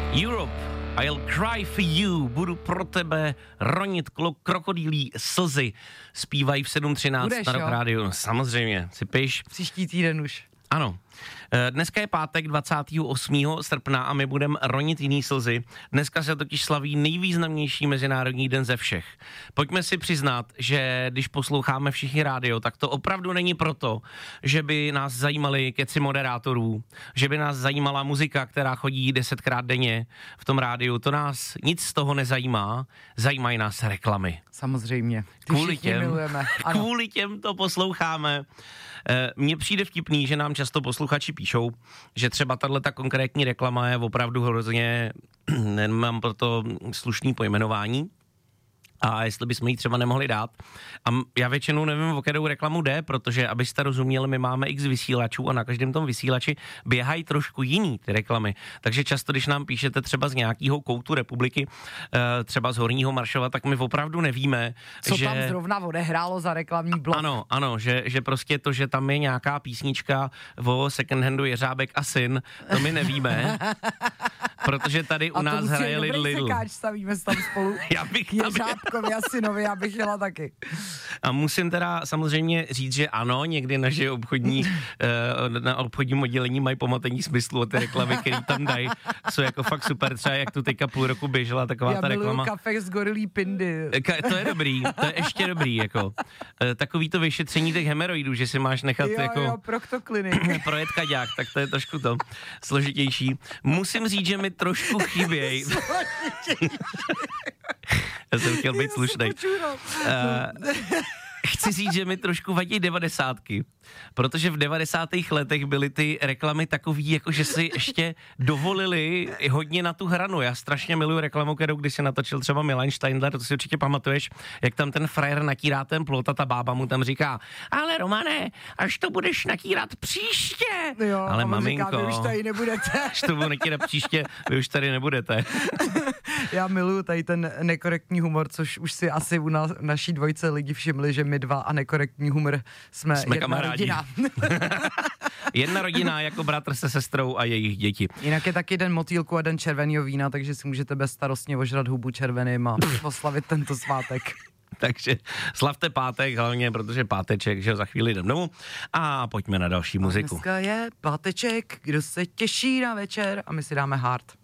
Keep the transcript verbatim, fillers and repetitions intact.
Europe, I'll cry for you, budu pro tebe ronit klo- krokodýlí slzy, zpívají v sedm třináct na Rock Rádiu. No, samozřejmě, si piš. Příští týden už. Ano. Dneska je pátek dvacátého osmého srpna a my budeme ronit jiný slzy. Dneska se totiž slaví nejvýznamnější mezinárodní den ze všech. Pojďme si přiznat, že když posloucháme všichni rádio, tak to opravdu není proto, že by nás zajímaly keci moderátorů, že by nás zajímala muzika, která chodí desetkrát denně v tom rádiu. To nás nic z toho nezajímá, zajímají nás reklamy. Samozřejmě. Ty Kvůli těm, milujeme. kvůli těm to posloucháme. Mně přijde vtipný, že nám často posluchači píšou, že třeba tato konkrétní reklama je opravdu hrozně, nemám proto slušný pojmenování, a jestli bychom ji třeba nemohli dát. A já většinou nevím, o kterou reklamu jde, protože abyste rozuměli, my máme x vysílačů a na každém tom vysílači běhají trošku jiný ty reklamy. Takže často, když nám píšete třeba z nějakého koutu republiky, třeba z Horního Maršova, tak my opravdu nevíme, co že... tam zrovna odehrálo za reklamní blok. Ano, ano, že, že prostě to, že tam je nějaká písnička o second handu Jeřábek a syn, to my nevíme, protože tady u nás hraje Lidl. A to sekáč, stavíme se tam spolu. Já bych tam... Jeřábkovi a synovi, já bych jela taky. A musím teda samozřejmě říct, že ano, někdy naše obchodní, na obchodním oddělení mají pomatení smyslu o ty reklamy, které tam dají. Jsou jako fakt super, třeba jak tu teďka půl roku běžela taková já ta reklama. Já kafe z gorilí pindy. To je dobrý, to je ještě dobrý, jako. Takový to vyšetření těch hemeroidů, že si máš nechat jo, jako... Jo, proktoklinik. projet kaďák, tak to je trošku to složitější. Musím říct, že mi trošku chybějí. Já jsem chtěl být slušnej. Uh, chci říct, že mi trošku vadí devadesátky, protože v devadesátých letech byly ty reklamy takový, jako že si ještě dovolili hodně na tu hranu. Já strašně miluju reklamu, kterou když si natočil třeba Milan Steindler, to si určitě pamatuješ, jak tam ten frajer natírá ten plot a ta bába mu tam říká, ale Romane, až to budeš natírat příště. Jo, ale maminko, říká, vy už tady nebudete. Až to budu natírat příště, vy už tady nebudete. Já miluju tady ten nekorektní humor, což už si asi u nás, naší dvojce lidi všimli, že my dva a nekorektní humor jsme, jsme jedna kamarádi. Rodina. Jedna rodina jako bratr se sestrou a jejich děti. Jinak je taky den motýlku a den červeného vína, takže si můžete bezstarostně ožrat hubu červeným a oslavit tento svátek. Takže slavte pátek hlavně, protože páteček, že za chvíli jdem domů a pojďme na další muziku. A dneska je páteček, kdo se těší na večer a my si dáme Hard.